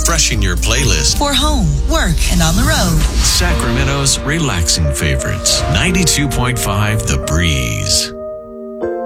refreshing your playlist. For home, work, and on the road. Sacramento's relaxing favorites. 92.5 The Breeze.